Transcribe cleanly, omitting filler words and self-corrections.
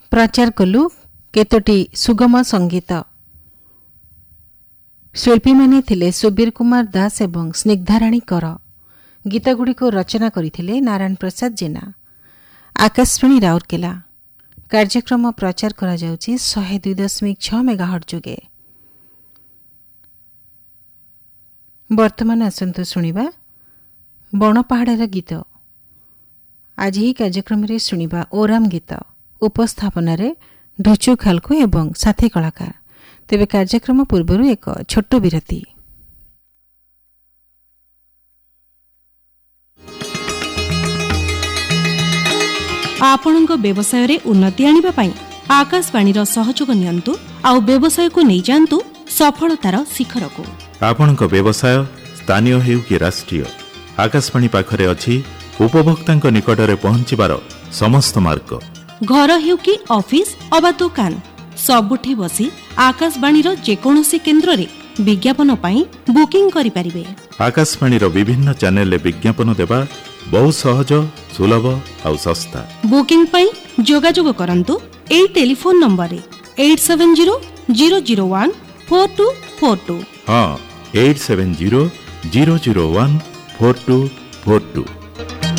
प्रचार कलु केतोटी सुगम संगीत। शिल्पी माने थिले सुबीर कुमार दास एवं स्निग्धाराणी कर। गीतगुड़िक रचना करथिले नारायण प्रसाद जेना। आकाशवाणी राउरकेला। कार्यक्रम प्रचार करा जाउची 102.6 मेगाहर्ट्ज जोगे। वर्तमान आसंतु सुनिबा बणपहाड़र गीत। आज ही कार्यक्रम रे सुनिबा ओराम गीत। उपस्थापन रे ढोचु खालको एवं साथी कलाकार। तेबे कार्यक्रम पूर्वरु एक छोट विरति। आपणक व्यवसाय रे उन्नति आनिबा पई आकाशवाणी रो सहयोग नियंतु आउ व्यवसाय को नै जानतु सफलतार शिखर को। आपणक व्यवसाय स्थानीय हेउ कि राष्ट्रीय आकाशवाणी पाखरे अछि उपभोक्तांक निकटरे पहुंचीबार समस्त मार्ग। घर हेउ कि ऑफिस अबा दुकान सबुठी बसी आकाशवाणी रो जेकोनोसी केंद्र रे विज्ञापन पई बुकिंग करि परिबे। आकाशवाणी रो विभिन्न चैनल रे विज्ञापन देबा बहुत सहज सुलभ और सस्ता। बुकिंग पई जोगाजोग करंतु एई टेलीफोन नंबर रे 8700014242। हां 8700014242।